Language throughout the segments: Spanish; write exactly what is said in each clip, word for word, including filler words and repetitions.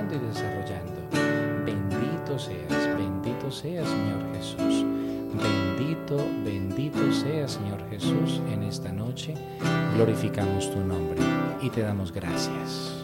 creciendo y desarrollando. Bendito seas, bendito seas, Señor Jesús. Bendito, bendito seas, Señor Jesús, en esta noche. Glorificamos tu nombre y te damos gracias.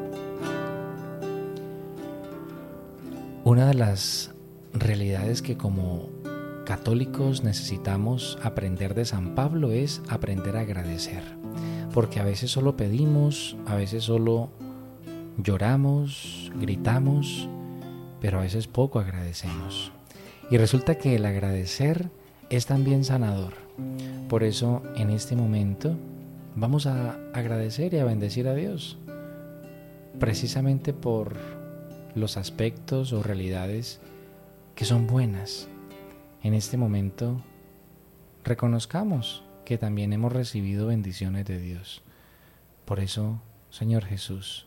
Una de las realidades que como católicos necesitamos aprender de San Pablo es aprender a agradecer, porque a veces solo pedimos, a veces solo lloramos, gritamos, pero a veces poco agradecemos. Y resulta que el agradecer es también sanador. Por eso en este momento vamos a agradecer y a bendecir a Dios, precisamente por los aspectos o realidades que son buenas. En este momento reconozcamos que también hemos recibido bendiciones de Dios. Por eso, Señor Jesús,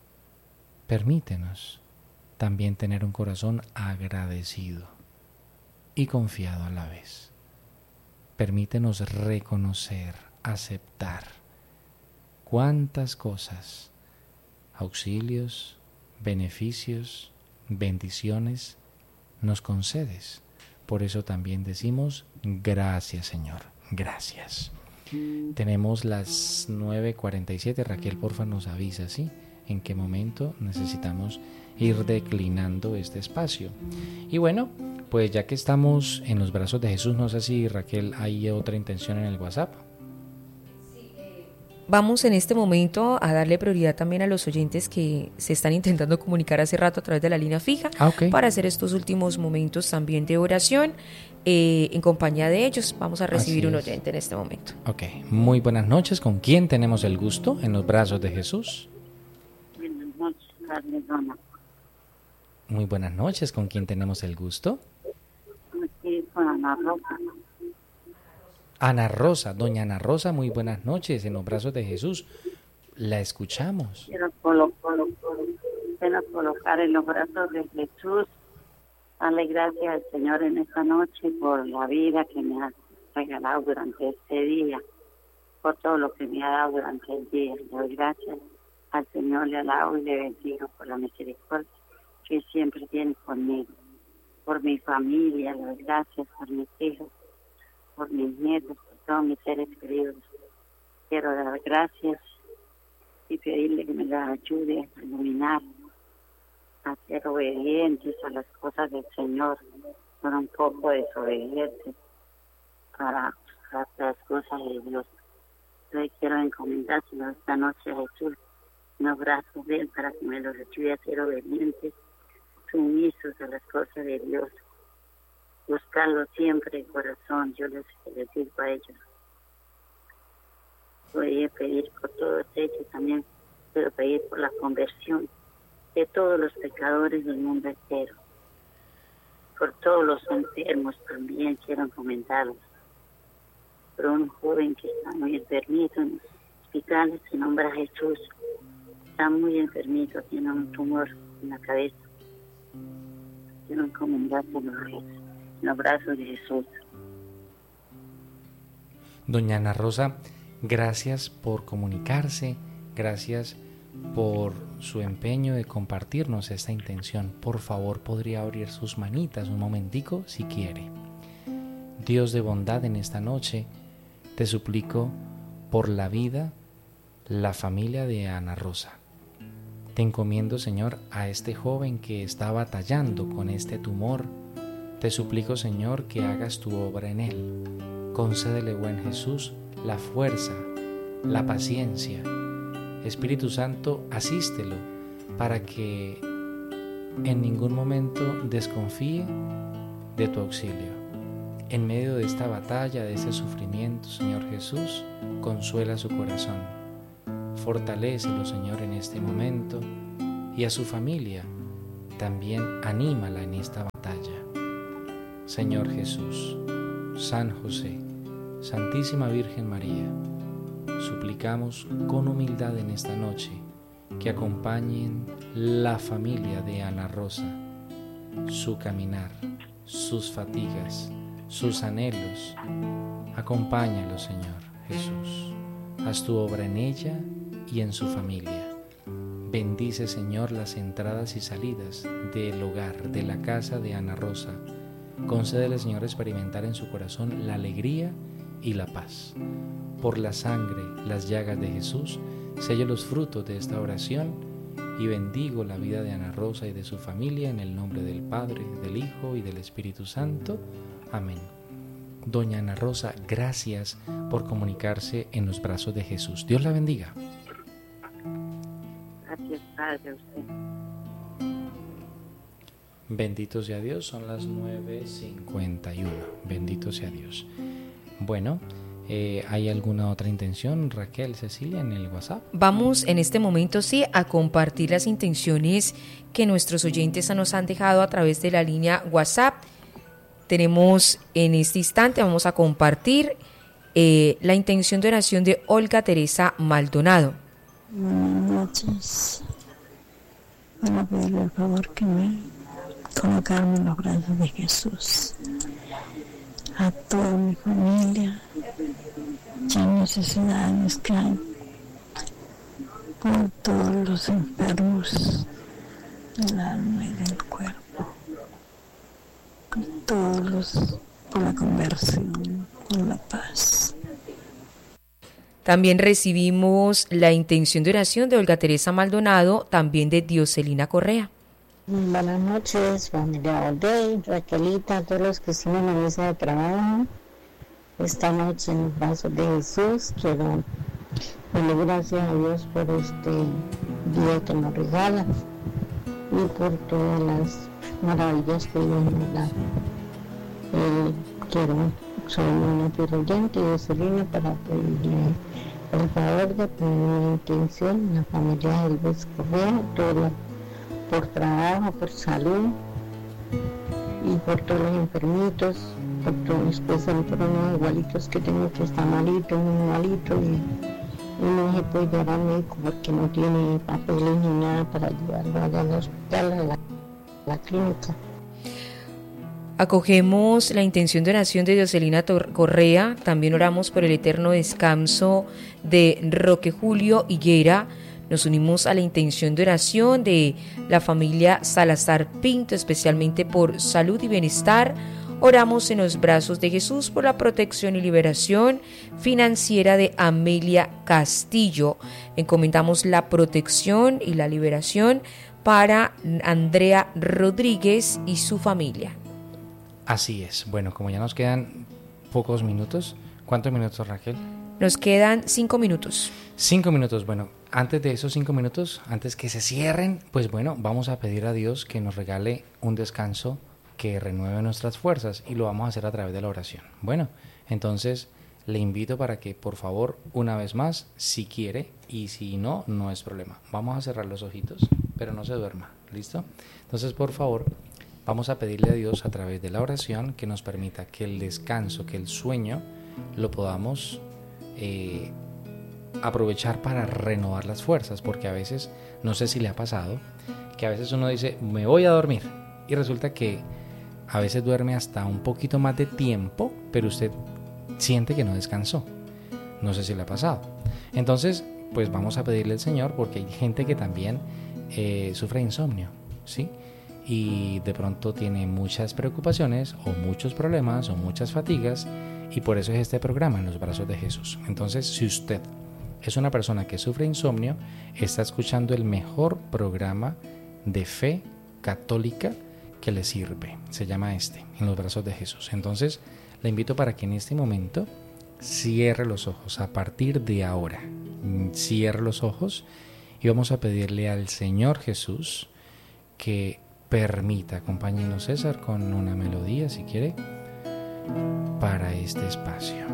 permítenos también tener un corazón agradecido y confiado a la vez. Permítenos reconocer, aceptar cuántas cosas, auxilios, beneficios, bendiciones nos concedes. Por eso también decimos gracias, Señor, gracias. Tenemos las nueve cuarenta y siete. Raquel, porfa, nos avisa, ¿sí? En qué momento necesitamos ir declinando este espacio. Y bueno, pues ya que estamos en los brazos de Jesús, no sé si, Raquel, hay otra intención en el WhatsApp. Vamos en este momento a darle prioridad también a los oyentes que se están intentando comunicar hace rato a través de la línea fija, ah, okay. para hacer estos últimos momentos también de oración. Eh, en compañía de ellos vamos a recibir un oyente en este momento. Ok, muy buenas noches. ¿Con quién tenemos el gusto en los brazos de Jesús? Buenas noches, Carmen. Muy buenas noches. ¿Con quién tenemos el gusto? Aquí con Ana Rosa. Ana Rosa, doña Ana Rosa, muy buenas noches en los brazos de Jesús. La escuchamos. Quiero, colo, colo, colo, quiero colocar en los brazos de Jesús. Darle gracias al Señor en esta noche por la vida que me ha regalado durante este día, por todo lo que me ha dado durante el día. Le doy gracias al Señor, le alabo y le bendigo por la misericordia que siempre tiene conmigo, por mi familia, le doy gracias por mis hijos, por mis nietos, por todos mis seres queridos. Quiero dar gracias y pedirle que me la ayude a iluminar, a ser obedientes a las cosas del Señor, son un poco desobedientes para, para las cosas de Dios. Yo quiero encomendárselo esta noche a Jesús, unos brazos de Él para que me los ayude a ser obedientes, sumisos a las cosas de Dios. Buscarlo siempre en corazón, yo les, les digo a ellos. Voy a pedir por todos ellos también, pero pedir por la conversión de todos los pecadores del mundo entero. Por todos los enfermos también quiero comentarlos. Por un joven que está muy enfermito en los hospitales, se nombra Jesús. Está muy enfermito, tiene un tumor en la cabeza. Quiero encomendárselo a Jesús. En los brazos de Jesús. Doña Ana Rosa, gracias por comunicarse, gracias por su empeño de compartirnos esta intención. Por favor, podría abrir sus manitas un momentico si quiere. Dios de bondad, en esta noche te suplico por la vida, la familia de Ana Rosa. Te encomiendo, Señor, a este joven que está batallando con este tumor. Te suplico, Señor, que hagas tu obra en él. Concédele, buen Jesús, la fuerza, la paciencia. Espíritu Santo, asístelo para que en ningún momento desconfíe de tu auxilio. En medio de esta batalla, de ese sufrimiento, Señor Jesús, consuela su corazón. Fortalécelo, Señor, en este momento, y a su familia también anímala en esta batalla. Señor Jesús, San José, Santísima Virgen María, suplicamos con humildad en esta noche que acompañen la familia de Ana Rosa, su caminar, sus fatigas, sus anhelos. Acompáñalo, Señor Jesús. Haz tu obra en ella y en su familia. Bendice, Señor, las entradas y salidas del hogar, de la casa de Ana Rosa. Concédele, Señor, experimentar en su corazón la alegría y la paz. Por la sangre, las llagas de Jesús, selle los frutos de esta oración y bendigo la vida de Ana Rosa y de su familia en el nombre del Padre, del Hijo y del Espíritu Santo. Amén. Doña Ana Rosa, gracias por comunicarse en los brazos de Jesús. Dios la bendiga. Gracias, Padre, a usted. Bendito sea Dios, son las nueve cincuenta y uno. Bendito sea Dios. Bueno, eh, ¿hay alguna otra intención, Raquel, Cecilia, en el WhatsApp? Vamos en este momento, sí, a compartir las intenciones que nuestros oyentes nos han dejado a través de la línea WhatsApp. Tenemos en este instante, vamos a compartir eh, la intención de oración de Olga Teresa Maldonado. Buenas noches. Para pedirle el favor que me colocarme en los brazos de Jesús. A toda mi familia, ya necesidades que hay, por todos los enfermos del alma y del cuerpo. Todos los, por la conversión, por la paz. También recibimos la intención de oración de Olga Teresa Maldonado, también de Dioselina Correa. Buenas noches, familia Olday, Raquelita, todos los que están en la mesa de trabajo. Esta noche en los brazos de Jesús, quiero darle gracias a Dios por este día que nos regala y por todas las maravillas que Dios nos da. Eh, quiero, soy una pirroyente de Selena para pedirle el favor de poner una intención en la familia Elvis Correa, todo, por trabajo, por salud y por todos los enfermitos, por todos, especialmente por unos igualitos que tengo que está malito, muy malito y, y no se puede llevar al médico porque no tiene papeles ni nada para llevarlo allá al hospital, a la la clínica. Acogemos la intención de oración de Dioselina Correa, también oramos por el eterno descanso de Roque Julio Higuera, nos unimos a la intención de oración de la familia Salazar Pinto, especialmente por salud y bienestar. Oramos en los brazos de Jesús por la protección y liberación financiera de Amelia Castillo. Encomendamos la protección y la liberación para Andrea Rodríguez y su familia. Así es. Bueno, como ya nos quedan pocos minutos, ¿cuántos minutos, Raquel? Nos quedan cinco minutos. Cinco minutos. Bueno, antes de esos cinco minutos, antes que se cierren, pues bueno, vamos a pedir a Dios que nos regale un descanso que renueve nuestras fuerzas y lo vamos a hacer a través de la oración. Bueno, entonces le invito para que, por favor, una vez más, si quiere, y si no, no es problema. Vamos a cerrar los ojitos, pero no se duerma, ¿listo? Entonces, por favor, vamos a pedirle a Dios a través de la oración que nos permita que el descanso, que el sueño, lo podamos eh, aprovechar para renovar las fuerzas, porque a veces, no sé si le ha pasado, que a veces uno dice, me voy a dormir, y resulta que a veces duerme hasta un poquito más de tiempo, pero usted siente que no descansó. No sé si le ha pasado. Entonces, pues vamos a pedirle al Señor, porque hay gente que también eh, sufre insomnio, ¿sí? Y de pronto tiene muchas preocupaciones o muchos problemas o muchas fatigas, y por eso es este programa en los brazos de Jesús. Entonces, si usted es una persona que sufre insomnio, está escuchando el mejor programa de fe católica que le sirve. Se llama este, en los brazos de Jesús. Entonces, le invito para que en este momento cierre los ojos. A partir de ahora, cierre los ojos y vamos a pedirle al Señor Jesús que permita, acompáñenos César con una melodía si quiere, para este espacio.